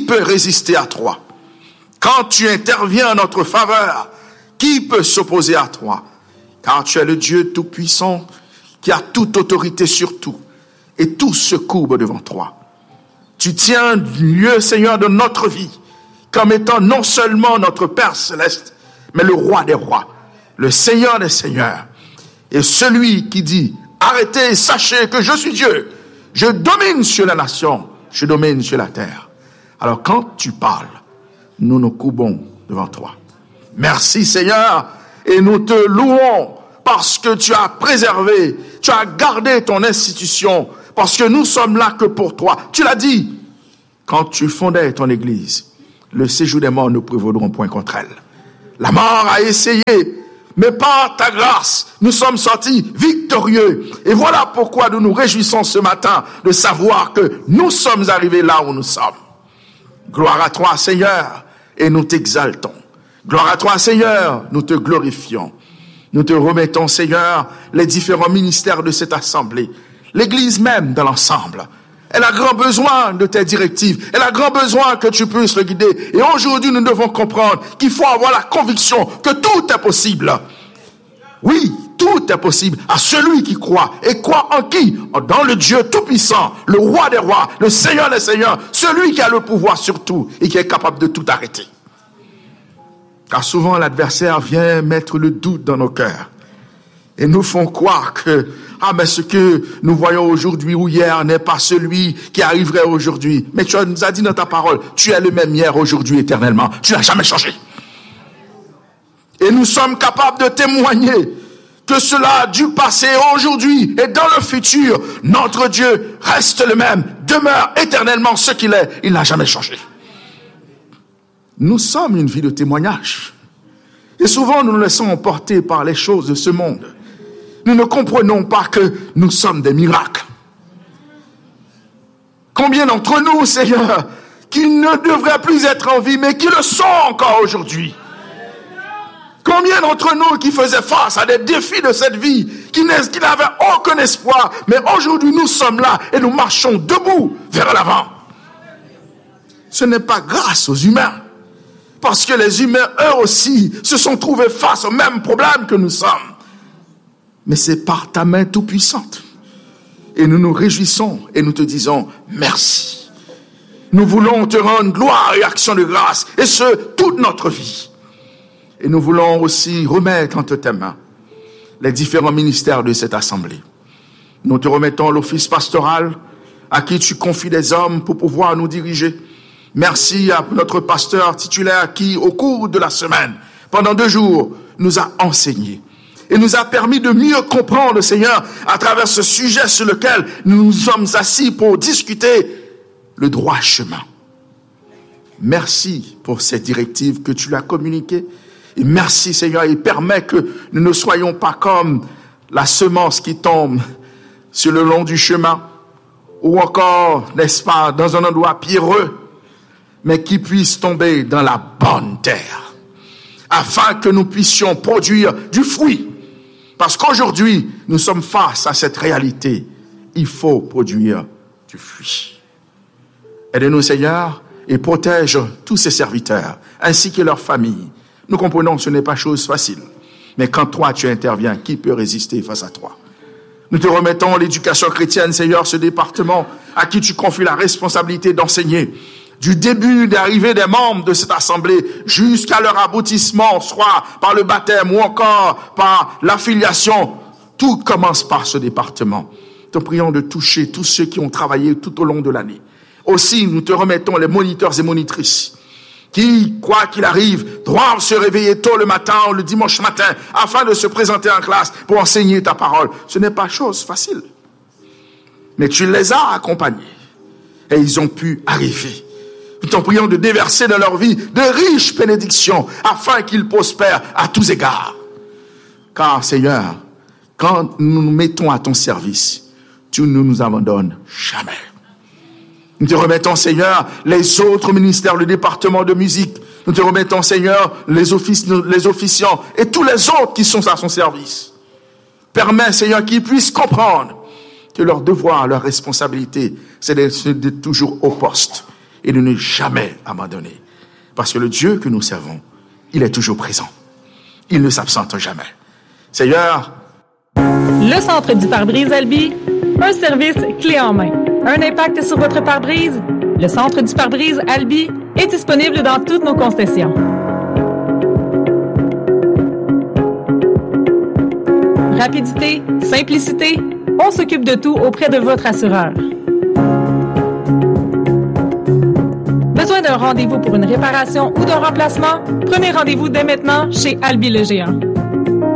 peut résister à toi? Quand tu interviens en notre faveur, qui peut s'opposer à toi? Car tu es le Dieu tout-puissant qui a toute autorité sur tout, et tout se courbe devant toi. Tu tiens lieu, Seigneur, de notre vie, comme étant non seulement notre Père céleste, mais le roi des rois, le Seigneur des seigneurs, et celui qui dit, arrêtez, sachez que je suis Dieu, je domine sur la nation, je domine sur la terre. Alors quand tu parles, nous nous courbons devant toi. Merci Seigneur, et nous te louons parce que tu as préservé, tu as gardé ton institution, parce que nous sommes là que pour toi. Tu l'as dit, quand tu fondais ton église, le séjour des morts ne prévaudront point contre elle. La mort a essayé, mais par ta grâce, nous sommes sortis victorieux. Et voilà pourquoi nous nous réjouissons ce matin de savoir que nous sommes arrivés là où nous sommes. Gloire à toi, Seigneur, et nous t'exaltons. Gloire à toi, Seigneur, nous te glorifions. Nous te remettons, Seigneur, les différents ministères de cette assemblée. L'Église même dans l'ensemble. Elle a grand besoin de tes directives. Elle a grand besoin que tu puisses le guider. Et aujourd'hui, nous devons comprendre qu'il faut avoir la conviction que tout est possible. Oui, tout est possible à celui qui croit. Et croit en qui? Dans le Dieu tout-puissant, le roi des rois, le Seigneur des seigneurs, celui qui a le pouvoir sur tout et qui est capable de tout arrêter. Car souvent, l'adversaire vient mettre le doute dans nos cœurs. Et nous font croire que, mais ce que nous voyons aujourd'hui ou hier n'est pas celui qui arriverait aujourd'hui. Mais tu nous as dit dans ta parole, tu es le même hier, aujourd'hui, éternellement. Tu n'as jamais changé. Et nous sommes capables de témoigner que cela du passé, aujourd'hui et dans le futur, notre Dieu reste le même, demeure éternellement ce qu'il est. Il n'a jamais changé. Nous sommes une vie de témoignage. Et souvent, nous nous laissons emporter par les choses de ce monde. Nous ne comprenons pas que nous sommes des miracles. Combien d'entre nous, Seigneur, qui ne devraient plus être en vie, mais qui le sont encore aujourd'hui? Combien d'entre nous qui faisaient face à des défis de cette vie, qui n'avaient aucun espoir, mais aujourd'hui nous sommes là et nous marchons debout vers l'avant? Ce n'est pas grâce aux humains, parce que les humains, eux aussi, se sont trouvés face au même problème que nous sommes. Mais c'est par ta main tout-puissante. Et nous nous réjouissons et nous te disons merci. Nous voulons te rendre gloire et action de grâce, et ce, toute notre vie. Et nous voulons aussi remettre entre tes mains les différents ministères de cette assemblée. Nous te remettons l'office pastoral à qui tu confies des hommes pour pouvoir nous diriger. Merci à notre pasteur titulaire qui, au cours de la semaine, pendant 2 jours, nous a enseigné et nous a permis de mieux comprendre, Seigneur, à travers ce sujet sur lequel nous nous sommes assis pour discuter le droit chemin. Merci pour cette directive que tu lui as communiquée. Et merci, Seigneur, il permet que nous ne soyons pas comme la semence qui tombe sur le long du chemin, ou encore, n'est-ce pas, dans un endroit pierreux, mais qui puisse tomber dans la bonne terre, afin que nous puissions produire du fruit. Parce qu'aujourd'hui, nous sommes face à cette réalité. Il faut produire du fruit. Aide-nous, Seigneur, et protège tous ces serviteurs, ainsi que leurs familles. Nous comprenons que ce n'est pas chose facile. Mais quand toi, tu interviens, qui peut résister face à toi? Nous te remettons l'éducation chrétienne, Seigneur, ce département à qui tu confies la responsabilité d'enseigner. Du début d'arrivée des membres de cette assemblée jusqu'à leur aboutissement, soit par le baptême ou encore par l'affiliation, tout commence par ce département. Nous te prions de toucher tous ceux qui ont travaillé tout au long de l'année. Aussi, nous te remettons les moniteurs et monitrices qui, quoi qu'il arrive, doivent se réveiller tôt le matin ou le dimanche matin afin de se présenter en classe pour enseigner ta parole. Ce n'est pas chose facile. Mais tu les as accompagnés et ils ont pu arriver. Nous t'en prions de déverser dans leur vie de riches bénédictions afin qu'ils prospèrent à tous égards. Car, Seigneur, quand nous nous mettons à ton service, tu ne nous abandonnes jamais. Nous te remettons, Seigneur, les autres ministères, le département de musique. Nous te remettons, Seigneur, les officiants et tous les autres qui sont à son service. Permets, Seigneur, qu'ils puissent comprendre que leur devoir, leur responsabilité, c'est d'être toujours au poste. et de ne jamais abandonner. Parce que le Dieu que nous servons, il est toujours présent. Il ne s'absente jamais. Seigneur, le Centre du pare-brise Albi, un service clé en main. Un impact sur votre pare-brise? Le Centre du pare-brise Albi est disponible dans toutes nos concessions. Rapidité, simplicité, on s'occupe de tout auprès de votre assureur. Besoin d'un rendez-vous pour une réparation ou d'un remplacement? Prenez rendez-vous dès maintenant chez Albi le Géant.